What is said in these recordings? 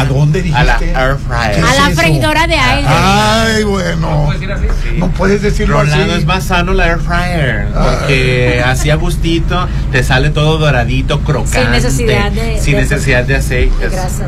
¿A dónde dijiste? A la air fryer. A la freidora de aire. Ay, bueno. No puedes decirlo así. Rolando, es más sano la air fryer, porque así a gustito te sale todo doradito, crocante. Sin necesidad de aceites. Grasas.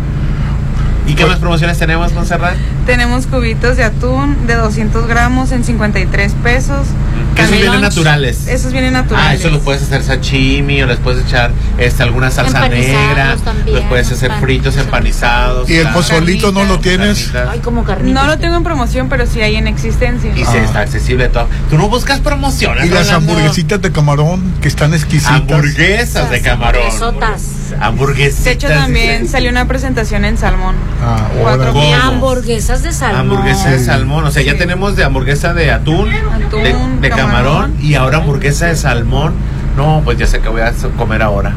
¿Y qué más promociones tenemos, Montserrat? Tenemos cubitos de atún de 200 gramos en 53 pesos. Esos vienen naturales. Esos vienen naturales. Eso lo puedes hacer sashimi, o les puedes echar alguna salsa negra, los puedes hacer fritos, empanizados. ¿Y el pozolito no lo tienes? Ay, como carnitas. No lo tengo en promoción, pero sí hay en existencia. Y sí está accesible todo. Tú no buscas promociones. Y las hamburguesitas de camarón, que están exquisitas. Hamburguesas de camarón. Hamburguesitas. De hecho, también salió una presentación en salmón. Hamburguesas de salmón. Hamburguesa de salmón. O sea, ya tenemos de hamburguesa de atún, de camarón, y ahora hamburguesa de salmón. No, pues ya sé que voy a comer ahora.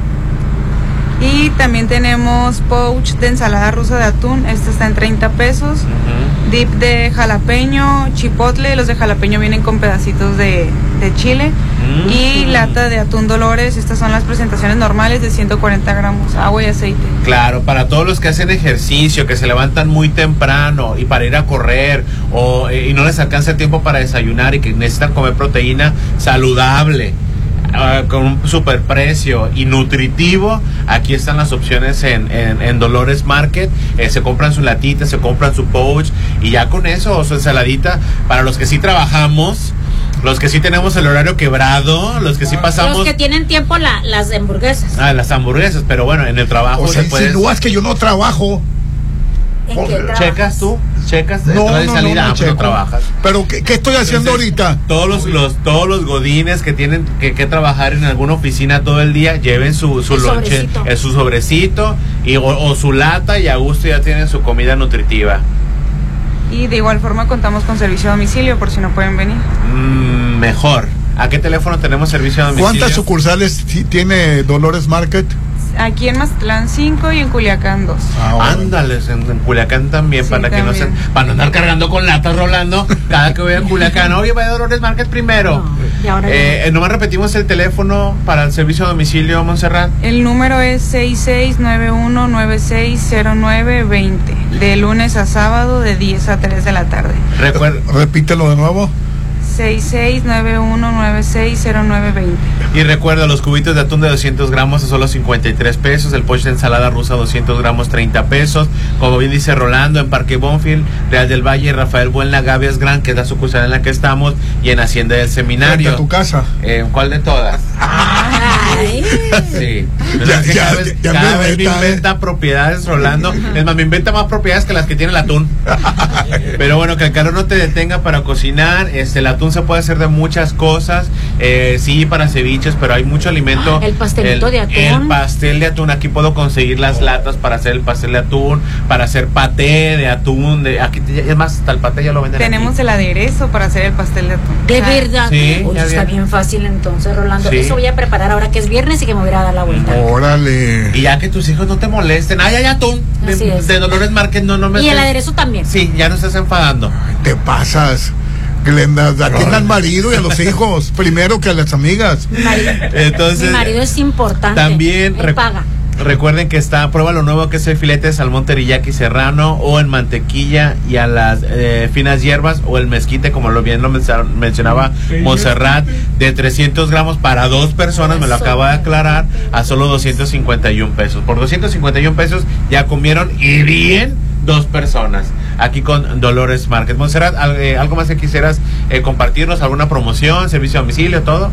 Y también tenemos pouch de ensalada rusa de atún. Este está en 30 pesos. Dip de jalapeño, chipotle. Los de jalapeño vienen con pedacitos de chile. Y lata de atún Dolores. Estas son las presentaciones normales de 140 gramos. Agua y aceite. Claro, para todos los que hacen ejercicio, que se levantan muy temprano y para ir a correr y no les alcanza el tiempo para desayunar y que necesitan comer proteína saludable, con un super precio y nutritivo, aquí están las opciones en Dolores Market. Se compran su latita, se compran su pouch y ya con eso, su ensaladita. Para los que sí trabajamos, los que sí tenemos el horario quebrado, los que sí pasamos. Los que tienen tiempo las hamburguesas. Las hamburguesas, pero bueno, en el trabajo. O sea, insinúas que yo no trabajo. ¿En qué trabajas? ¿Checas tú? ¿Checas? No, salida, no trabajas. ¿Pero qué estoy haciendo ahorita? Todos los godines que tienen que trabajar en alguna oficina todo el día, lleven su lonche, su sobrecito o su lata, y a gusto ya tienen su comida nutritiva. Y de igual forma contamos con servicio a domicilio por si no pueden venir. Mejor. ¿A qué teléfono tenemos servicio a domicilio? ¿Cuántas sucursales tiene Dolores Market? Aquí en Mazatlán 5 y en Culiacán 2. Ándales, en Culiacán también, sí, para también. Que para no andar cargando con latas, Rolando, cada que voy a Culiacán. Oye, vaya a Dolores Market primero. Nomás repetimos el teléfono para el servicio a domicilio, Montserrat. El número es 6691960920, de lunes a sábado de 10 a 3 de la tarde. Repítelo de nuevo. 6691960920. Y recuerda, los cubitos de atún de 200 gramos a solo 53 pesos, el poche de ensalada rusa 200 gramos 30 pesos, como bien dice Rolando, en Parque Bonfil, Real del Valle, Rafael Buenla, Gavias Gran, que es la sucursal en la que estamos, y en Hacienda del Seminario. ¿De tu casa? ¿Cuál de todas? Ay. Sí. Cada vez me inventa propiedades, Rolando. Es más, me inventa más propiedades que las que tiene el atún. Pero bueno, que el calor no te detenga para cocinar. El atún se puede hacer de muchas cosas. Sí, para ceviches, pero hay mucho alimento. El pastelito de atún. El pastel de atún. Aquí puedo conseguir las latas para hacer el pastel de atún, para hacer paté de atún. Aquí, es más, hasta el paté ya lo venden. Tenemos aquí el aderezo para hacer el pastel de atún. ¿De verdad? Sí, está bien fácil entonces, Rolando. Sí. Eso voy a preparar ahora que es viernes y que me voy a dar la vuelta. Órale. Y ya que tus hijos no te molesten. Ay, atún. De Dolores Market, no me. Y el aderezo también. Sí, ya no estás enfadando. Te pasas, Glenda. Atienda al marido y a los hijos primero que a las amigas. Mi marido es importante. También él paga. Recuerden que prueba lo nuevo que es el filete de salmón teriyaki serrano, o en mantequilla y a las finas hierbas, o el mezquite, como lo mencionaba Montserrat, de 300 gramos para 2 personas, me lo acaba de aclarar, a solo 251 pesos. Por 251 pesos ya comieron y bien 2 personas. Aquí con Dolores Market. Montserrat, ¿algo más que quisieras compartirnos? ¿Alguna promoción, servicio a domicilio, todo?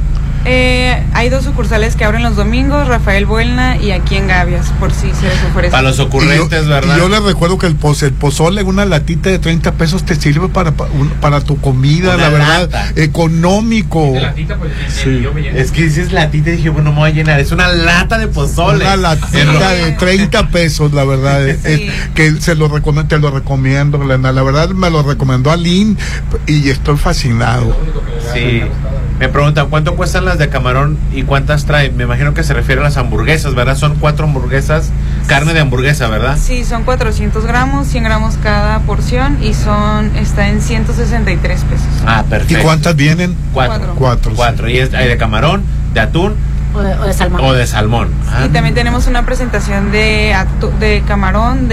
Hay 2 sucursales que abren los domingos, Rafael Buelna y aquí en Gavias, por si se les ofrece. Para los ocurrentes, ¿verdad? Y yo les recuerdo que el pozole, una latita de 30 pesos te sirve para tu comida, una la verdad, lata. Económico. Latita, pues, sí. Es que dices latita y dije, bueno, me voy a llenar. Es una lata de pozole. Una latita de 30 pesos, la verdad. Sí. Que te lo recomiendo, Glenda. La verdad, me lo recomendó Aline y estoy fascinado. Sí. Me preguntan, ¿cuánto cuestan las de camarón y cuántas traen? Me imagino que se refiere a las hamburguesas, ¿verdad? Son 4 hamburguesas, carne de hamburguesa, ¿verdad? Sí, son 400 gramos, 100 gramos cada porción y está en 163 pesos. Ah, perfecto. ¿Y cuántas vienen? 4. 4. Y hay de camarón, de atún o de salmón. O de salmón. Y también tenemos una presentación de camarón,